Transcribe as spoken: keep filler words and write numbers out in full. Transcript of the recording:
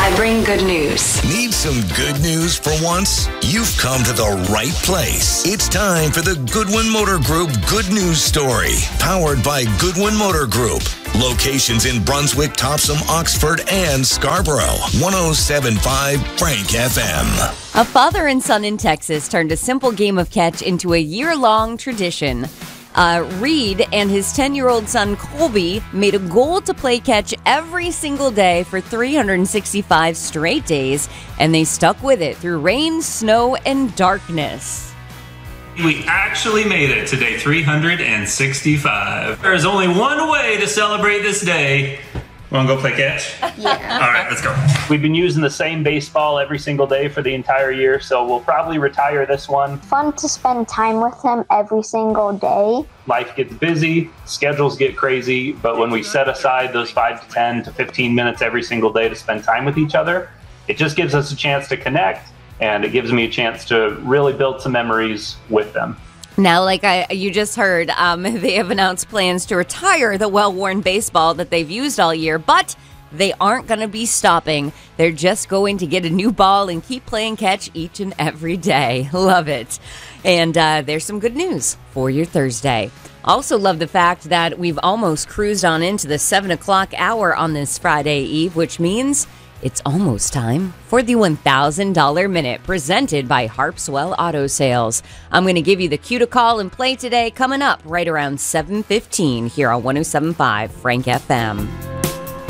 I bring good news. Need some good news for once? You've come to the right place. It's time for the Goodwin Motor Group Good News Story, powered by Goodwin Motor Group. Locations in Brunswick, Topsom, Oxford, and Scarborough. one oh seven point five Frank F M. A father and son in Texas turned a simple game of catch into a year-long tradition. Uh, Reed and his ten-year-old son Colby made a goal to play catch every single day for three hundred sixty-five straight days, and they stuck with it through rain, snow, and darkness. We actually made it to day three hundred sixty-five. There is only one way to celebrate this day. Want to go play catch? Yeah. All right, let's go. We've been using the same baseball every single day for the entire year, so we'll probably retire this one. Fun to spend time with him every single day. Life gets busy, schedules get crazy, but when we set aside those five to ten to fifteen minutes every single day to spend time with each other, it just gives us a chance to connect, and it gives me a chance to really build some memories with them. Now, like I, you just heard, um, they have announced plans to retire the well-worn baseball that they've used all year, but they aren't going to be stopping. They're just going to get a new ball and keep playing catch each and every day. Love it. And uh, there's some good news for your Thursday. Also love the fact that we've almost cruised on into the seven o'clock hour on this Friday Eve, which means it's almost time for the one thousand dollars Minute presented by Harpswell Auto Sales. I'm going to give you the cue to call and play today coming up right around seven fifteen here on one oh seven point five Frank F M.